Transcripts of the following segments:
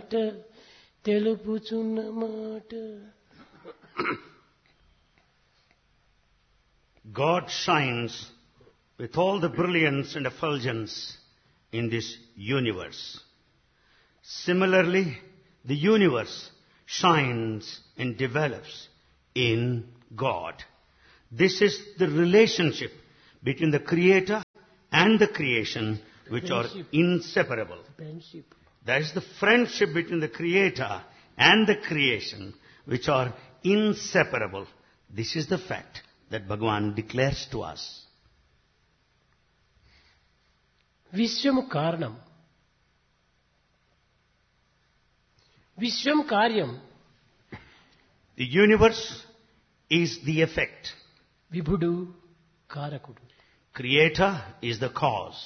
మాట తెలుపుచున్న మాట. God shines with all the brilliance and effulgence in this universe. Similarly, the universe shines and develops in God. This is the relationship between the Creator and the creation which are inseparable. Friendship. There is the friendship between the Creator and the creation which are inseparable. This is the fact that Bhagavan declares to us. విశ్వము కారణం, విశ్వం కార్యం. The universe is the effect. విభుడు కారకుడు. Creator is the cause.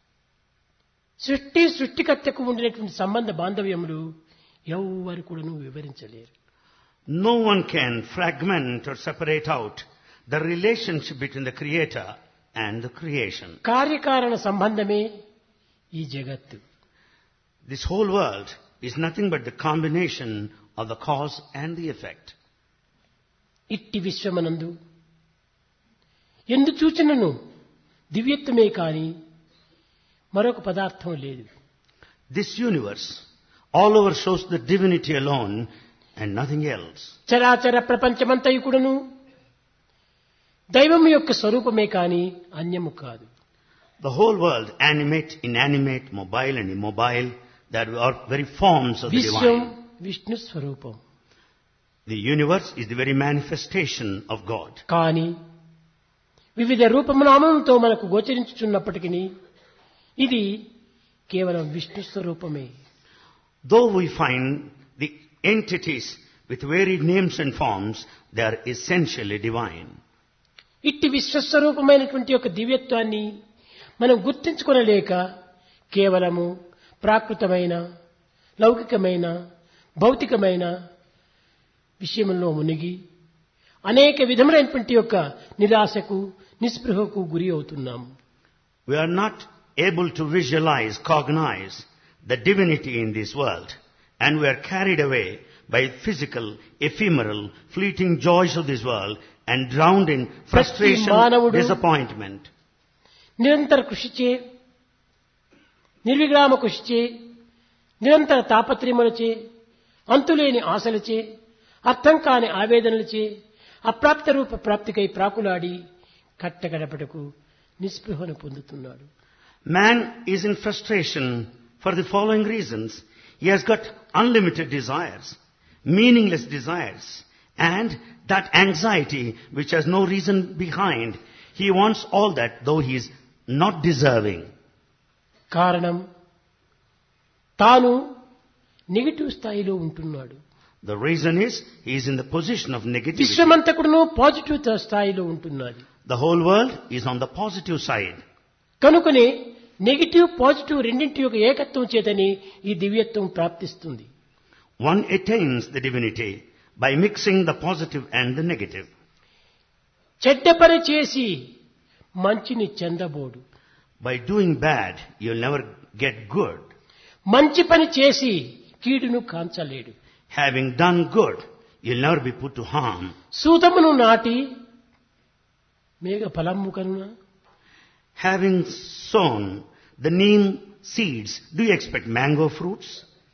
సృష్టికర్తకు ఉండినటువంటి సంబంధ బాంధవ్యములు ఎవ్వరు కూడాను వివరించలేరు. No one can fragment or separate out the relationship between the Creator and the creation. కార్యకారణ సంబంధమే ఈ జగత్తు. This whole world is nothing but the combination of the cause and the effect. ఇట్టి విశ్వమనందు ఎందు చూచినను దివ్యత్వమే కాని మరొక పదార్థం లేదు. This universe all over shows the divinity alone and nothing else. చరాచర ప్రపంచమంతయు కూడాను దైవం యొక్క స్వరూపమే కాని అన్యము కాదు. The whole world, animate, inanimate, mobile and immobile, that are very forms of the Vishwam divine. Vishnu స్వరూపం. The universe is the very manifestation of God. కానీ వివిధ రూపనామంతో మనకు గోచరించుచున్నప్పటికీ ఇది కేవలం విష్ణు స్వరూపమే. Though we find the entities with varied names and forms, they are essentially divine. ఇట్టి విశ్వస్వరూపమైనటువంటి యొక్క దివ్యత్వాన్ని మనం గుర్తించుకొనలేక కేవలము ప్రాకృతమైన, లౌకికమైన, భౌతికమైన విషయంలో మునిగి అనేక విధములైనటువంటి యొక్క నిరాశకు, నిస్పృహకు గురి అవుతున్నాము. We are not able to visualize, cognize the divinity in this world, and we are carried away by physical, ephemeral, fleeting joys of this world and drowned in frustration, disappointment. నిరంతర కృషిచే, నిర్విరామ కృషిచే, నిరంతర తాపత్రయములచే, అంతులేని ఆశలచే, అర్థం కాని ఆవేదనలచే అప్రాప్త రూప ప్రాప్తికై ప్రాకులాడి కట్టగడపటకు నిస్పృహను పొందుతున్నాడు. Man is in frustration for the following reasons. He has got unlimited desires, meaningless desires, and that anxiety which has no reason behind. He wants all that though he is not deserving. కారణం తాను negative స్థాయిలో ఉంటున్నాడు. The reason is he is in the position of negativity. విశ్వమంతకుడును positive స్థాయిలో ఉంటున్నది. The whole world is on the positive side. కనుకనే negative positive రెండింటి యొక్క ఏకత్వం చేతని ఈ దివ్యత్వం ప్రాప్తిస్తుంది. One attains the divinity by mixing the positive and the negative. చెడ్డ పని చేసి మంచిని చెందబోడు. By doing bad, you'll never get good. మంచి పని చేసి కీడును కాంచలేడు. Having done good, you'll never be put to harm. సూతమును నాటి మేఘ ఫలము కనున, Having sown the neem seeds, do you expect mango fruits?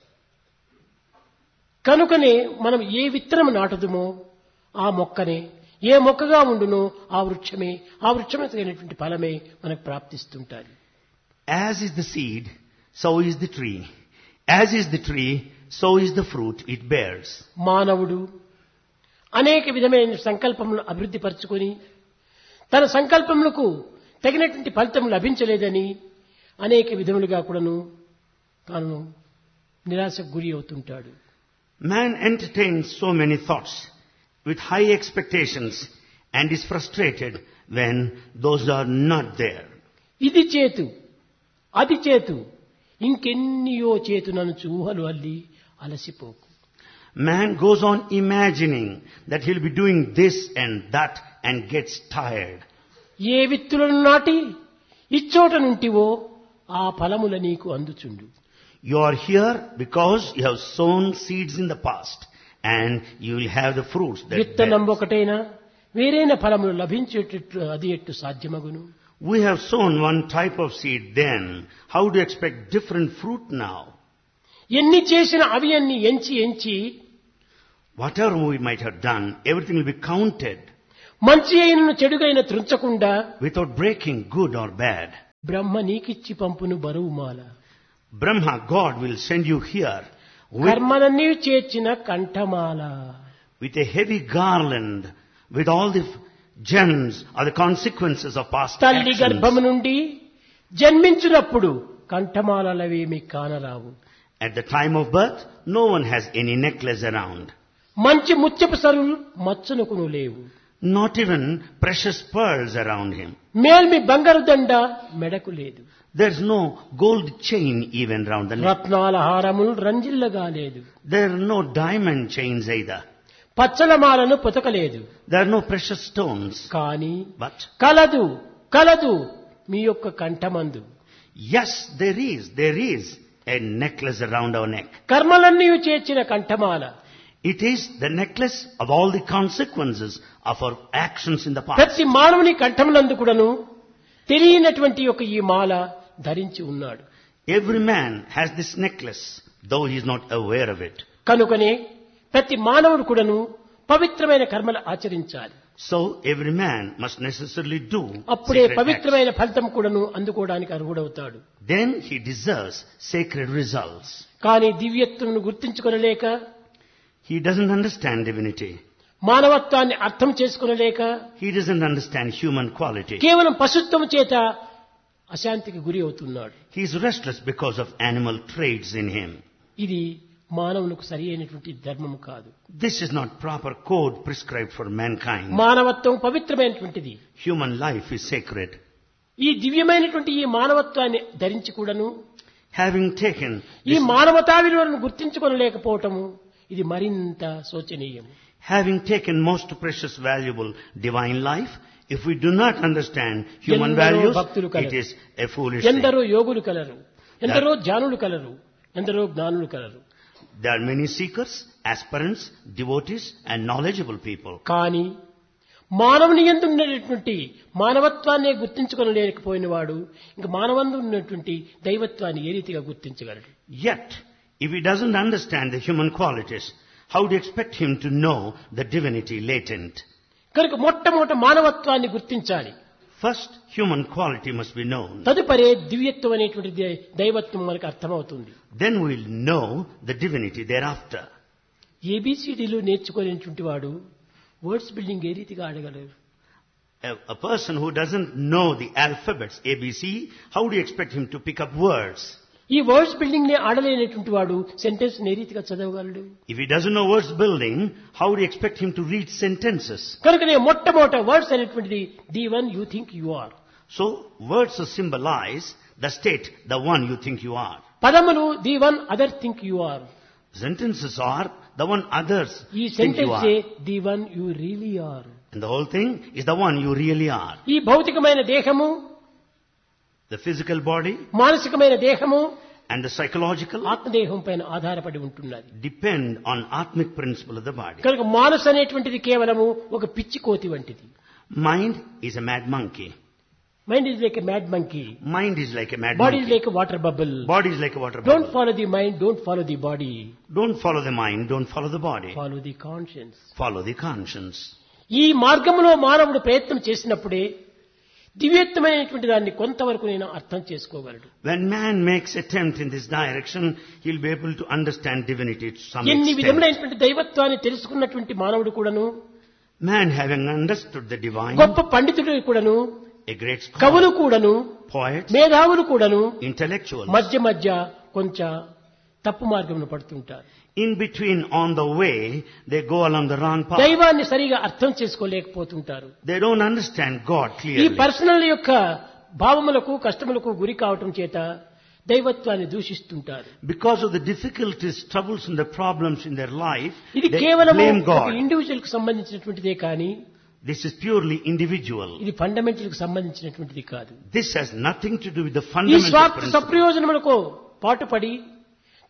కనుకనే మనం ఏ విత్తనం నాటుదుమో ఆ మొక్కనే, ఏ మొక్కగా ఉండునో ఆ వృక్షమే, ఆ వృక్షమే తగినటువంటి ఫలమే మనకు ప్రాప్తిస్తుంటాయి. As is the seed, so is the tree. As is the tree, so is the fruit it bears. మానవుడు అనేక విధమైన సంకల్పములను అభివృద్ధి పరుచుకొని తన సంకల్పములకు తగినటువంటి ఫలితం లభించలేదని అనేక విధములుగా కూడాను తాను నిరాశకు గురి అవుతుంటాడు. Man entertains so many thoughts with high expectations and is frustrated when those are not there. ఇది చేతు, అది చేతు, ఇంకెన్నియో చేతునను ఊహలు అల్లి అలసిపోకు. Man goes on imagining that he'll be doing this and that and gets tired. ఏ విత్తులను నాటి ఇచ్చోట నుంటివో ఆ ఫలముల నీకు అందుచుండు. You are here because you have sown seeds in the past and you will have the fruits that విత్తనం bear. ఒకటైనా వేరైన ఫలములు లభించేటట్లు అది ఎట్టు సాధ్యమగును? We have sown one type of seed then. How do you expect different fruit now? ఎన్ని చేసిన అవి అన్ని ఎంచి ఎంచి Whatever we might have done, everything will be counted మంచి అయినను చెడుగైన త్రుంచకుండా without breaking good or bad. బ్రహ్మ నీకిచ్చి పంపును బరువుమాల. Brahma, God, will send you here with, కర్మలన్నీ చేర్చిన కంఠమాల. with a heavy garland, with all the gems or the consequences of past తల్లి actions. గర్భము నుండి జన్మించినప్పుడు కంఠమాలవేమి కానరావు. At the time of birth, no one has any necklace around. మంచి ముత్యపు సరులు మచ్చునకును లేవు. Not even precious pearls around him. మేల్మి బంగారు దండ మెడకు లేదు. There's no gold chain even round the neck. రత్నాల హారములు రంజిల్లగా లేదు. There are no diamond chains either. పచ్చలమాలను పొతకలేదు. There are no precious stones. కానీ But కలదు కలదు మీ యొక్క కంఠమందు. yes, there is a necklace around our neck. కర్మలన్నీ చేర్చిన కంఠమాల. It is the necklace of all the consequences of our actions in the past. ప్రతి మానవుని కంఠములందు కూడాను తెలియనటువంటి ఒక ఈ మాల ధరించి ఉన్నాడు. Every man has this necklace, though he is not aware of it. కనుకనే ప్రతి మానవుడు కూడాను పవిత్రమైన కర్మలు ఆచరించాలి. So every man must necessarily do అప్పుడే sacred acts. పవిత్రమైన ఫలితం కూడాను అందుకోవడానికి అర్హుడవుతాడు. Then he deserves sacred results. కానీ దివ్యత్వమును గుర్తించుకొనలేక, He doesn't understand divinity. మానవత్వాన్ని అర్థం చేసుకొనలేక He doesn't understand human quality. కేవలం పశుత్వము చేత అశాంతికి గురి అవుతున్నాడు. He is restless because of animal traits in him. ఇది మానవునికి సరి అయినటువంటి ధర్మము కాదు. This is not proper code prescribed for mankind. మానవత్వం పవిత్రమైనటువంటిది. Human life is sacred. ఈ దివ్యమైనటువంటి ఈ మానవత్వాన్ని ధరించి కూడాను Having taken ఈ this, మానవతా విలువలను గుర్తించుకొనలేకపోవటము ఇది మరింత శోచనీయం. having taken most precious, valuable divine life, if we do not understand human ఎందరో values, భక్తులు colour. it is a foolish thing. ఎందరో యోగులు కలరు, ఎందరో జ్ఞానులు కలరు, ఎందరో జ్ఞానులు colour. There are many seekers, aspirants, devotees and knowledgeable people. కానీ మానవుని యందు ఉన్నటువంటి మానవత్వాన్ని గుర్తించుకొనలేకపోయిన వాడు ఇంక మానవందు ఉన్నటువంటి దైవత్వాన్ని ఏ రీతిగా గుర్తించగలడు? Yet, if he doesn't understand the human qualities, how do you expect him to know the divinity latent? కనుక మొట్టమొదట మానవత్వాన్ని గుర్తించాలి. First, human quality must be known. తదుపరి దివ్యత్వం అనేటువంటి దైవత్వం మనకు అర్థమవుతుంది. Then we'll know the divinity thereafter. ఏబిసిడీలు నేర్చుకునేటువంటి వాడు వర్డ్స్ బిల్డింగ్ ఏ రీతిగా ఆడగలరు? A person who doesn't know the alphabets, ABC, how do you expect him to pick up words? ఈ వర్డ్స్ బిల్డింగ్ నే ఆడలేనటువంటి వాడు సెంటెన్స్ ఏ రీతిగా చదవగలడు? If he doesn't know words building, how do you expect him to read sentences? కనుకనే మొట్టమొదట words అనేటువంటిది the one you think you are. So, words symbolize the state, the one you think you are. పదములు the one other think you are. Sentences are the one others ఈ think you sentence are. The one you really are. And the whole thing is the one you really are. ఈ భౌతికమైన దేహము, The physical body మానసికమైన దేహము and the psychological ఆత్మదేహం పైన ఆధారపడి ఉంటున్నది. depend on atmic principle of the body. కనుక మానసు అనేటువంటిది కేవలము ఒక పిచ్చి కోతి వంటిది. Mind is a mad monkey. Mind is like a mad monkey. Mind is like a mad body is monkey. Like a water bubble. Body is like a water don't bubble. Follow the mind, don't follow the body, Don't follow the mind, don't follow the body. Follow the conscience. Follow the conscience. ఈ మార్గంలో మానవుడు ప్రయత్నం చేసినప్పుడే దివ్యత్వమైనటువంటి దాన్ని కొంతవరకు నేను అర్థం చేసుకోగలడు. When man makes attempt in this direction, he'll be able to understand divinity to some ఎన్ని extent. విధములైనటువంటి దైవత్వాన్ని తెలుసుకున్నటువంటి మానవుడు కూడాను, Man having understood the divine, గొప్ప పండితుడు కూడాను, a great scholar, కవులు కూడాను, poet, మేధావులు కూడాను intellectual, మధ్య మధ్య కొంచెం తప్పు మార్గంలో పడుతుంటారు. in between on the way, they go along the wrong path. దైవాన్ని సరిగా అర్థం చేసుకోలేకపోతుంటారు. They don't understand God ఈ clearly. పర్సనల్ యొక్క భావములకు కష్టములకు గురి కావటం చేత దైవత్వాన్ని దూషిస్తుంటారు. Because of the difficulties, troubles and the problems in their life, ఇది they కేవలం blame ఒక God. ఇండివిజువల్ కు సంబంధించినటువంటిదే కానీ This is purely individual. ఇది ఫండమెంటల్ కు సంబంధించినటువంటిది కాదు. This has nothing to do with the ఈ fundamental స్వార్థ principle. సప్రయోజనములకు పాటుపడి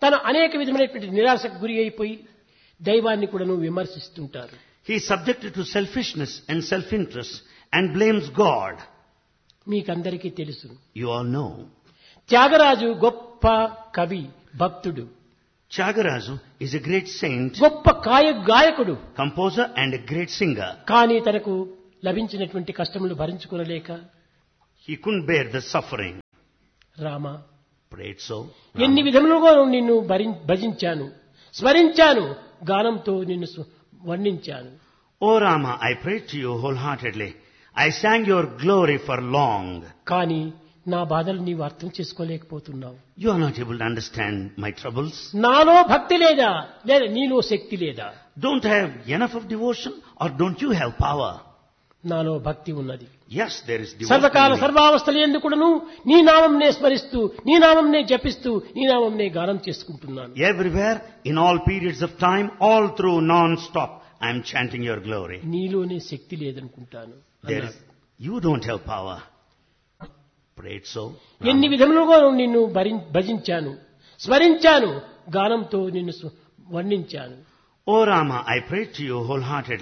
తన అనేక విధమైనటువంటి నిరాశకు గురి అయిపోయి దైవాన్ని కూడాను విమర్శిస్తుంటారు. He is subjected to selfishness and self-interest and blames God. మీకందరికీ తెలుసు, You all know. త్యాగరాజు గొప్ప కవి, భక్తుడు, Tyagaraja is a great saint, గొప్ప గాయకుడు. composer and a great singer. కానీ తనకు లభించినటువంటి కష్టములు భరించుకోలేక He couldn't bear the suffering. Rama, Prayed so. ఎన్ని విధములుగా నిన్ను భజించాను, స్మరించాను, గానంతో నిన్ను వర్ణించాను. O Rama, I prayed to you wholeheartedly. I sang your glory for long. కానీ నా బాధలు నీవు అర్థం చేసుకోలేకపోతున్నావు. You are not able to understand my troubles. నాలో భక్తి లేదా, లేదా నీలో శక్తి లేదా? Don't I have enough of devotion or don't you have power? నాలో భక్తి ఉన్నది. Yes, there is devotion. సర్వకాల in me. సర్వావస్థలు ఎందుకును నీ నామంనే స్మరిస్తూ, నీ నామంనే జపిస్తూ, నీ నామంనే గానం చేసుకుంటున్నాను. Everywhere, in all periods of time, all through non-stop, I am chanting your glory. నీలోనే శక్తి లేదనుకుంటాను There is, అన్నాడు. you don't have power. Prayed so. ఎన్ని విధములుగా నిన్ను భజించాను, స్మరించాను, గానంతో నిన్ను వర్ణించాను. O Rama, I prayed to you wholeheartedly.